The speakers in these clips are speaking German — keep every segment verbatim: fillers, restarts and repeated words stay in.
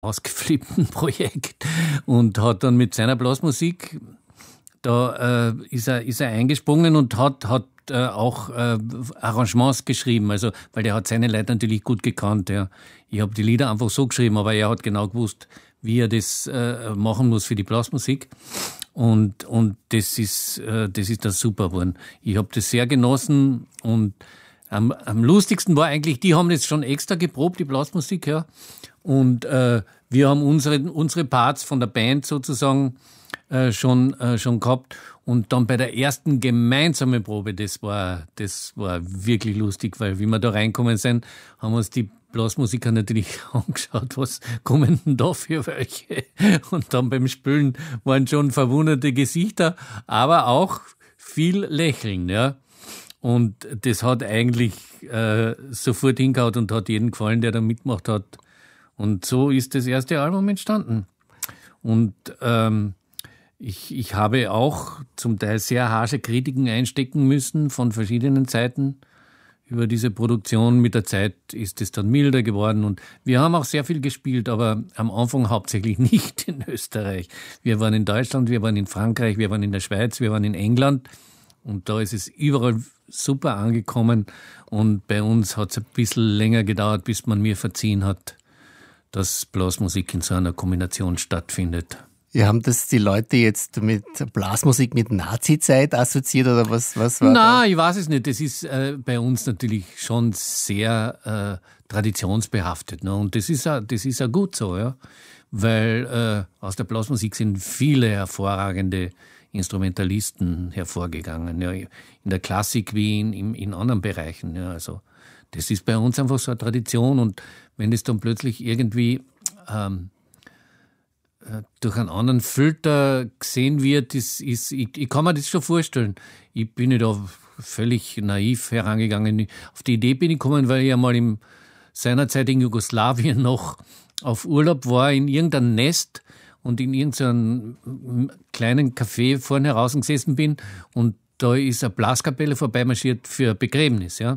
ausgeflippten Projekt und hat dann mit seiner Blasmusik, da äh, ist, er, ist er eingesprungen und hat, hat äh, auch äh, Arrangements geschrieben, also weil der hat seine Leute natürlich gut gekannt. Ja. Ich habe die Lieder einfach so geschrieben, aber er hat genau gewusst, wie er das äh, machen muss für die Blasmusik. Und, und das ist, äh, das ist dann super geworden. Ich habe das sehr genossen und am, am lustigsten war eigentlich, die haben jetzt schon extra geprobt, die Blasmusik, ja. Und äh, wir haben unsere, unsere Parts von der Band sozusagen äh, schon, äh, schon gehabt. Und dann bei der ersten gemeinsamen Probe, das war, das war wirklich lustig, weil wie wir da reinkommen sind, haben uns die Blasmusiker natürlich angeschaut, was kommen denn da für welche? Und dann beim Spielen waren schon verwunderte Gesichter, aber auch viel Lächeln, ja. Und das hat eigentlich äh, sofort hingehauen und hat jedem gefallen, der da mitgemacht hat. Und so ist das erste Album entstanden. Und ähm, ich, ich habe auch zum Teil sehr harsche Kritiken einstecken müssen von verschiedenen Seiten über diese Produktion. Mit der Zeit ist es dann milder geworden und wir haben auch sehr viel gespielt, aber am Anfang hauptsächlich nicht in Österreich. Wir waren in Deutschland, wir waren in Frankreich, wir waren in der Schweiz, wir waren in England und da ist es überall super angekommen und bei uns hat es ein bisschen länger gedauert, bis man mir verziehen hat, dass Blasmusik in so einer Kombination stattfindet. Ja, haben das die Leute jetzt mit Blasmusik mit Nazi-Zeit assoziiert oder was, was war Nein, ich weiß es nicht. Das ist äh, bei uns natürlich schon sehr äh, traditionsbehaftet. Ne? Und das ist auch, das ist auch gut so, ja. Weil äh, aus der Blasmusik sind viele hervorragende Instrumentalisten hervorgegangen. Ja. In der Klassik wie in, in, in anderen Bereichen. Ja. Also das ist bei uns einfach so eine Tradition. Und wenn es dann plötzlich irgendwie ähm, durch einen anderen Filter gesehen wird, ist, ist, ich, ich kann mir das schon vorstellen. Ich bin nicht da völlig naiv herangegangen. Auf die Idee bin ich gekommen, weil ich ja mal im, seinerzeit in Jugoslawien noch auf Urlaub war, in irgendeinem Nest und in irgendeinem kleinen Café vorne heraus gesessen bin und da ist eine Blaskapelle vorbeimarschiert für Begräbnis, ja.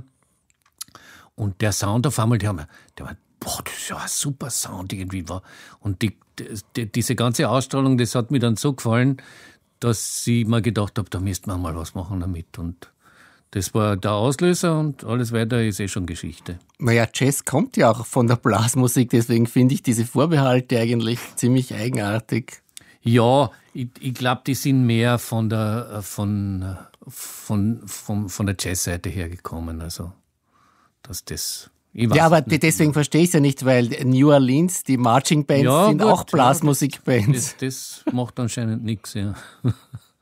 Und der Sound auf einmal, der war, der war boah, das ist ja ein super Sound irgendwie war. Und die, die, diese ganze Ausstrahlung, das hat mir dann so gefallen, dass ich mir gedacht habe, da müsste man mal was machen damit. Und das war der Auslöser und alles weiter ist eh schon Geschichte. Naja, Jazz kommt ja auch von der Blasmusik, deswegen finde ich diese Vorbehalte eigentlich ziemlich eigenartig. Ja, ich, ich glaube, die sind mehr von der, von, von, von, von der Jazzseite hergekommen. Also, dass das... Ja, aber nicht. Deswegen verstehe ich es ja nicht, weil New Orleans, die Marching Bands, ja, sind gut, auch Blasmusikbands. Ja, das, das macht anscheinend nichts, ja.